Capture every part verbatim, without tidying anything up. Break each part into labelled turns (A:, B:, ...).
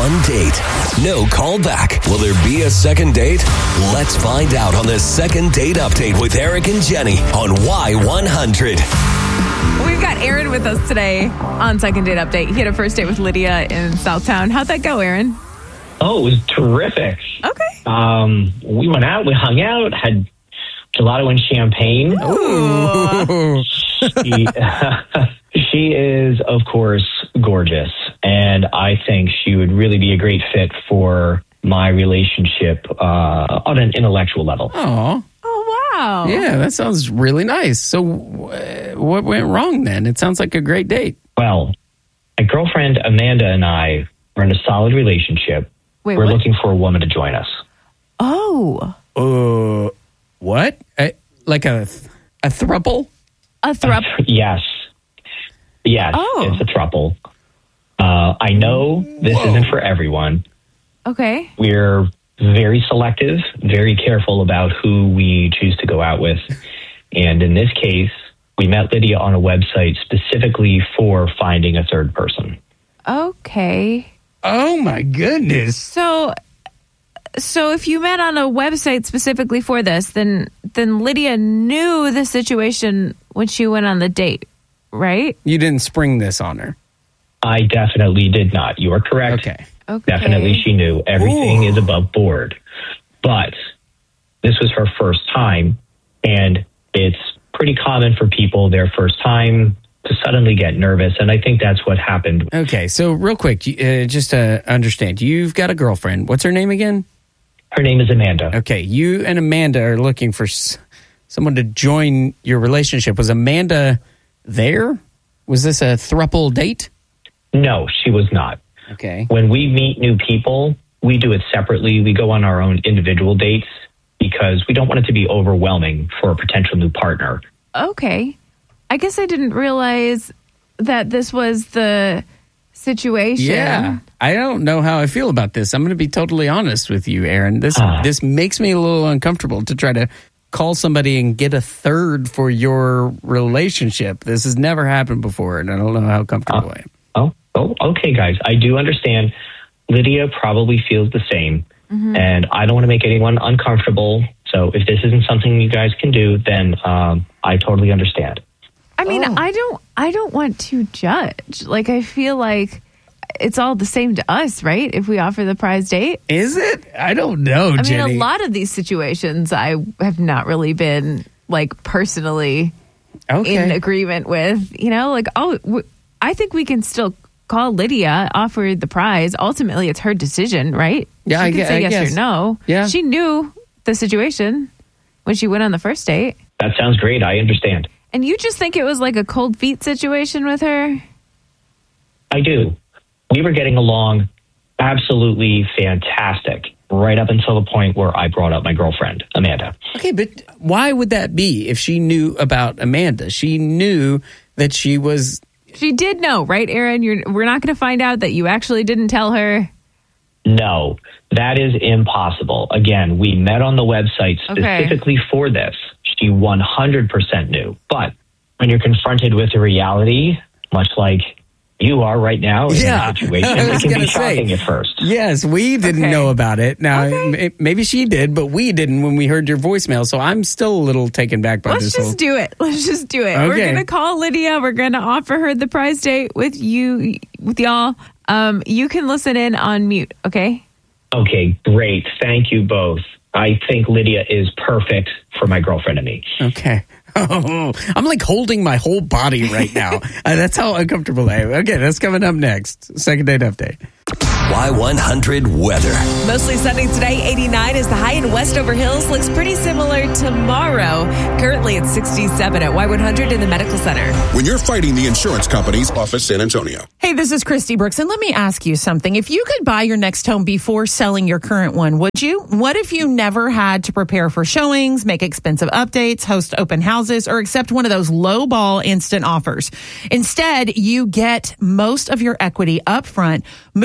A: one date, no callback. Will there be a second date? Let's find out on the Second Date Update with Eric and Jenny on Y one hundred.
B: We've got Aaron with us today on Second Date Update. He had a first date with Lydia in Southtown. How'd that go, Aaron?
C: Oh, it was terrific.
B: Okay.
C: Um, we went out, we hung out, had gelato and champagne.
B: Ooh.
C: She, she is, of course, gorgeous. And I think she would really be a great fit for my relationship uh, on an intellectual level.
D: Oh.
B: Oh, wow.
D: Yeah, that sounds really nice. So uh, what went wrong then? It sounds like a great date.
C: Well, my girlfriend Amanda and I are in a solid relationship.
B: Wait,
C: We're
B: what?
C: looking for a woman to join us.
B: Oh.
D: Uh, what? Uh, like a a throuple?
B: A thrup.
C: Yes. Yes,
B: Oh.
C: it's a throuple. Uh, I know this
D: Whoa.
C: isn't for everyone.
B: Okay.
C: We're very selective, very careful about who we choose to go out with. And in this case, we met Lydia on a website specifically for finding a third person.
B: Okay.
D: Oh my goodness.
B: So, so if you met on a website specifically for this, then then Lydia knew the situation when she went on the date, right?
D: You didn't spring this on her.
C: I definitely did not. You are correct.
D: Okay.
B: Okay.
C: Definitely she knew. Everything
D: Ooh.
C: is above board. But this was her first time, and it's pretty common for people their first time to suddenly get nervous, and I think that's what happened.
D: Okay, so real quick, uh, just to understand, you've got a girlfriend. What's her name again?
C: Her name is Amanda.
D: Okay, you and Amanda are looking for s- someone to join your relationship. Was Amanda there? Was this a throuple date?
C: No, she was not.
D: Okay.
C: When we meet new people, we do it separately. We go on our own individual dates because we don't want it to be overwhelming for a potential new partner.
B: Okay. I guess I didn't realize that this was the situation.
D: Yeah. I don't know how I feel about this. I'm going to be totally honest with you, Aaron. This
C: Ah.
D: this makes me a little uncomfortable to try to call somebody and get a third for your relationship. This has never happened before, and I don't know how comfortable I am.
C: Oh, oh, okay, guys. I do understand. Lydia probably feels the same, and I don't want to make anyone uncomfortable. So if this isn't something you guys can do, then um, I totally understand.
B: I mean,
D: Oh.
B: I don't I don't want to judge. Like, I feel like it's all the same to us, right? If we offer the prize date.
D: Is it? I don't know,
B: I
D: Jenny.
B: mean, a lot of these situations I have not really been like personally
D: Okay.
B: in agreement with, you know, like, oh, w- I think we can still call Lydia, offer the prize. Ultimately, it's her decision, right?
D: Yeah,
B: she
D: I
B: can
D: gue-
B: say
D: I
B: yes
D: guess.
B: or no.
D: Yeah.
B: She knew the situation when she went on the first date.
C: That sounds great. I understand.
B: And you just think it was like a cold feet situation with her?
C: I do. We were getting along absolutely fantastic right up until the point where I brought up my girlfriend, Amanda.
D: Okay, but why would that be if she knew about Amanda? She knew that she was...
B: She did know, right, Aaron? You're, we're not going to find out that you actually didn't tell her.
C: No, that is impossible. Again, we met on the website specifically for this. She one hundred percent knew. But when you're confronted with the reality, much like you are right now in
D: Yeah,
C: the situation,
D: I was
C: it can
D: gonna
C: be shocking
D: say.
C: at first.
D: Yes, we didn't
B: Okay.
D: know about it. Now,
B: Okay.
D: m- maybe she did, but we didn't when we heard your voicemail. So I'm still a little taken back by
B: Let's
D: this
B: just
D: whole...
B: do it. Let's just do it. We're
D: Okay.
B: going to call Lydia. We're going to offer her the prize date with you, with y'all. Um, you can listen in on mute, okay?
C: Okay, great. Thank you both. I think Lydia is perfect for my girlfriend and me.
D: Okay. Oh, I'm like holding my whole body right now. uh, that's how uncomfortable I am. Okay, that's coming up next. Second date update.
A: Y one hundred weather.
E: Mostly sunny today, eighty-nine is the high in Westover Hills. Looks pretty similar tomorrow. Currently it's sixty-seven at Y one hundred in the Medical Center.
F: When you're fighting the insurance company's office, San Antonio.
G: Hey, this is Christy Brooks, and let me ask you something. If you could buy your next home before selling your current one, would you? What if you never had to prepare for showings, make expensive updates, host open houses, or accept one of those low-ball instant offers? Instead, you get most of your equity up front, move on your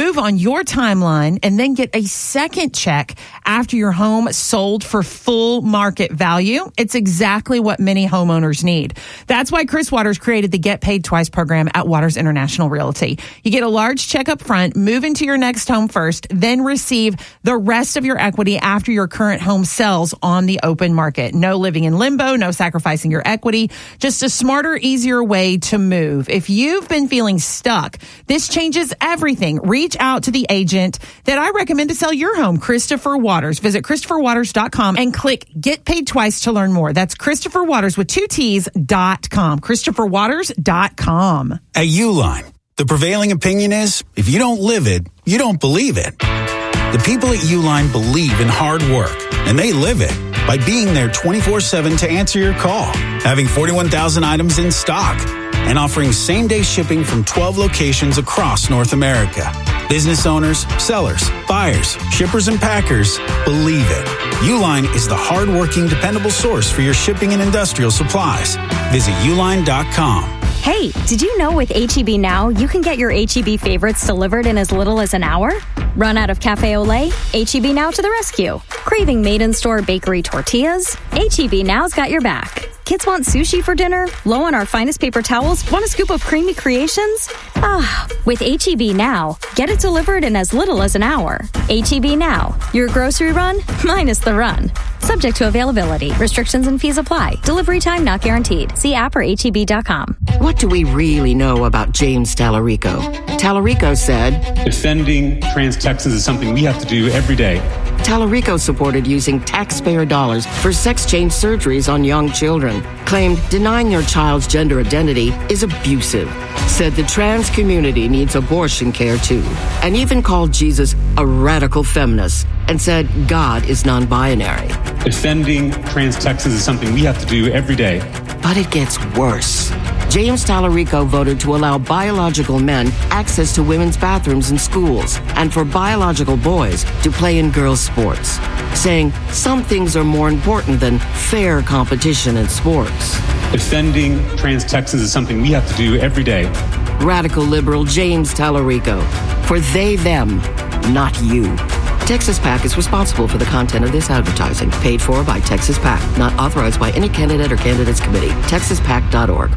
G: your timeline and then get a second check after your home sold for full market value. It's exactly what many homeowners need. That's why Chris Waters created the Get Paid Twice program at Waters International Realty. You get a large check up front, move into your next home first, then receive the rest of your equity after your current home sells on the open market. No living in limbo, no sacrificing your equity, just a smarter, easier way to move. If you've been feeling stuck, this changes everything. Reach out to the agent that I recommend to sell your home, Christopher Waters. Visit christopher waters dot com and click Get Paid Twice to learn more. That's Christopher Waters with two T's dot com. christopher waters dot com.
H: At Uline, the prevailing opinion is if you don't live it, you don't believe it. The people at Uline believe in hard work, and they live it by being there twenty-four seven to answer your call, having forty-one thousand items in stock, and offering same-day shipping from twelve locations across North America. Business owners, sellers, buyers, shippers, and packers believe it. Uline is the hard-working, dependable source for your shipping and industrial supplies. Visit uline dot com.
I: Hey, did you know with H E B Now, you can get your H E B favorites delivered in as little as an hour? Run out of Cafe Olay? H E B Now to the rescue. Craving made-in-store bakery tortillas? H E B Now's got your back. Kids want sushi for dinner? Low on our finest paper towels? Want a scoop of creamy creations? Ah, with H E B Now, get it delivered in as little as an hour. H E B Now, your grocery run minus the run. Subject to availability. Restrictions and fees apply. Delivery time not guaranteed. See app or H E B dot com.
J: What do we really know about James Tallarico? Tallarico said,
K: defending trans Texans is something we have to do every day.
J: Tallarico supported using taxpayer dollars for sex change surgeries on young children, claimed denying your child's gender identity is abusive, said the trans community needs abortion care too, and even called Jesus a radical feminist and said God is non-binary.
K: Defending trans Texans is something we have to do every day.
J: But it gets worse. James Tallarico voted to allow biological men access to women's bathrooms in schools and for biological boys to play in girls' sports, saying some things are more important than fair competition in sports.
K: Defending trans Texans is something we have to do every day.
J: Radical liberal James Tallarico. For they, them, not you. Texas PAC is responsible for the content of this advertising, paid for by Texas PAC, not authorized by any candidate or candidates committee. texas pac dot org.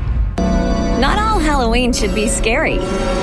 I: Not all Halloween should be scary.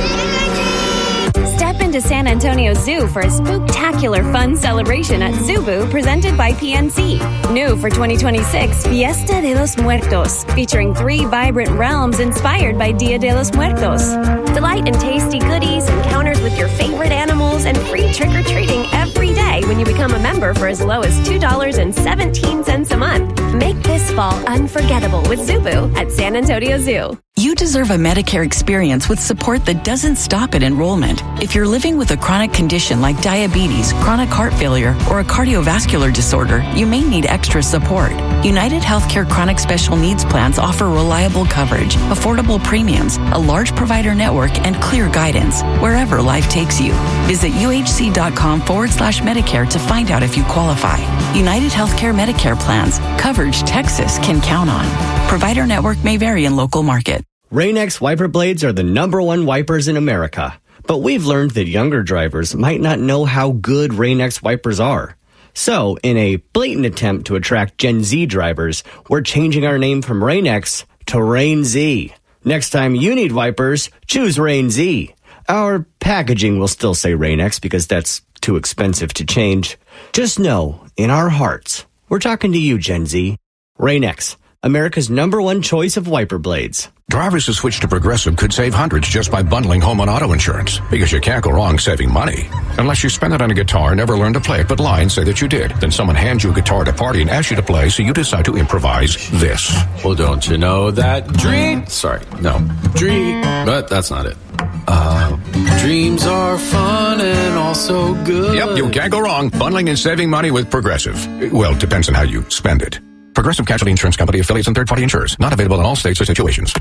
I: Step into San Antonio Zoo for a spooktacular fun celebration at Zubu presented by P N C. New for twenty twenty-six, Fiesta de los Muertos, featuring three vibrant realms inspired by Dia de los Muertos. Delight in tasty goodies, encounters with your favorite animals, and free trick-or-treating every day when you become a member for as low as two dollars and seventeen cents a month. Make this fall unforgettable with Zubu at San Antonio Zoo.
L: You deserve a Medicare experience with support that doesn't stop at enrollment. If you're living with a chronic condition like diabetes, chronic heart failure, or a cardiovascular disorder, you may need extra support. United Healthcare Chronic Special Needs Plans offer reliable coverage, affordable premiums, a large provider network, and clear guidance wherever life takes you. Visit uhc.com forward slash Medicare to find out if you qualify. United Healthcare Medicare plans, coverage Texas can count on. Provider network may vary in local market.
M: Rain-X wiper blades are the number one wipers in America. But we've learned that younger drivers might not know how good Rain-X wipers are. So, in a blatant attempt to attract Gen Z drivers, we're changing our name from Rain-X to Rain-Z. Next time you need wipers, choose Rain-Z. Our packaging will still say Rain-X because that's too expensive to change. Just know, in our hearts, we're talking to you, Gen Z. Rain-X, America's number one choice of wiper blades.
N: Drivers who switch to Progressive could save hundreds just by bundling home and auto insurance. Because you can't go wrong saving money. Unless you spend it on a guitar, never learn to play it, but lie and say that you did. Then someone hands you a guitar at a party and asks you to play, so you decide to improvise this.
O: Well, don't you know that dream... Sorry, no. Dream... But that's not it. Uh, dreams are fun and also good.
N: Yep, you can't go wrong bundling and saving money with Progressive. Well, it depends on how you spend it. Progressive Casualty Insurance Company, affiliates, and third-party insurers. Not available in all states or situations.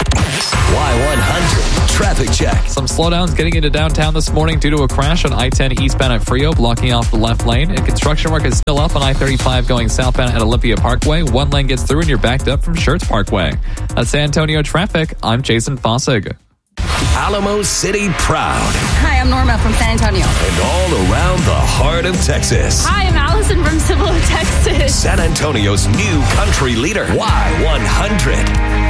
A: Y one hundred Traffic Check.
P: Some slowdowns getting into downtown this morning due to a crash on I ten eastbound at Frio, blocking off the left lane. And construction work is still up on I thirty-five going southbound at Olympia Parkway. One lane gets through and you're backed up from Schertz Parkway. At San Antonio Traffic, I'm Jason Fossig.
A: Alamo City proud.
Q: Hi, I'm Norma from San Antonio.
A: And all around the heart of Texas.
Q: Hi, I'm Allison from Cibolo, Texas.
A: San Antonio's new country leader, Y one hundred.